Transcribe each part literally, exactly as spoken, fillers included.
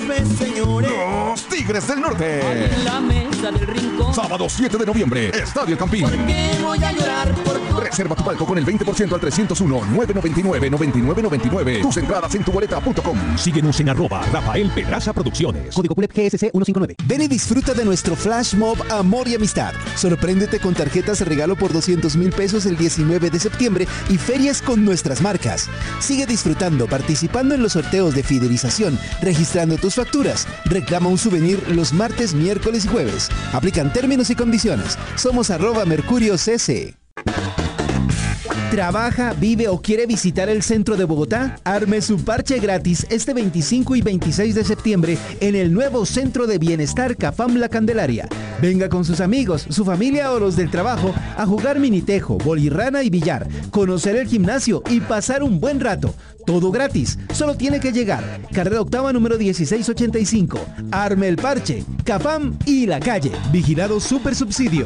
vuelve, señores. Los Tigres del Norte. En la mesa del rincón. Sábado siete de noviembre, Estadio El Campín. ¿Por qué voy a llorar por tu... Reserva tu palco con el veinte por ciento al trescientos uno, nueve noventa y nueve, noventa y nueve noventa y nueve. Tus entradas en tu boleta punto com. Síguenos en arroba Rafael Pedraza Producciones. Código P U L E P G S C ciento cincuenta y nueve. Ven y disfruta de nuestro Flash Mob Amor y Amistad. Sorpréndete con tarjetas de regalo por doscientos mil pesos el diecinueve de septiembre y ferias con nuestras marcas. Sigue disfrutando, participando en los sorteos de fidelización, registrando tus facturas. Reclama un souvenir los martes, miércoles y jueves. Aplican términos y condiciones. Somos arroba Mercurio C C. ¿Trabaja, vive o quiere visitar el centro de Bogotá? Arme su parche gratis este veinticinco y veintiséis de septiembre en el nuevo Centro de Bienestar Cafam La Candelaria. Venga con sus amigos, su familia o los del trabajo a jugar minitejo, bolirrana y billar, conocer el gimnasio y pasar un buen rato. Todo gratis, solo tiene que llegar. Carrera octava número dieciséis ochenta y cinco. Arme el parche, Cafam y la calle. Vigilado Super Subsidio.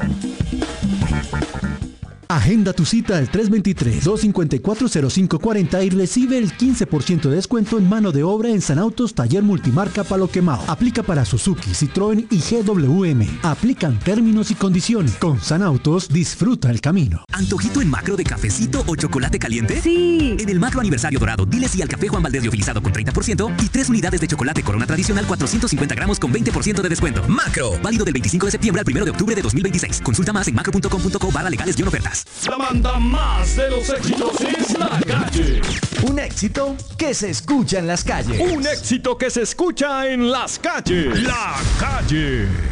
Agenda tu cita al tres dos tres, dos cinco cuatro, cero cinco cuatro cero y recibe el quince por ciento de descuento en mano de obra en Sanautos Taller Multimarca Palo Quemado. Aplica para Suzuki, Citroën y G W M. Aplican términos y condiciones. Con Sanautos disfruta el camino. ¿Antojito en Macro de cafecito o chocolate caliente? Sí. En el Macro Aniversario Dorado, dile sí al café Juan Valdez liofilizado con treinta por ciento y tres unidades de chocolate Corona Tradicional cuatrocientos cincuenta gramos con veinte por ciento de descuento. Macro, válido del veinticinco de septiembre al primero de octubre de dos mil veintiséis. Consulta más en macro punto com punto co barra legales y ofertas. La banda más de los éxitos es La Calle. Un éxito que se escucha en las calles. Un éxito que se escucha en las calles. La Calle.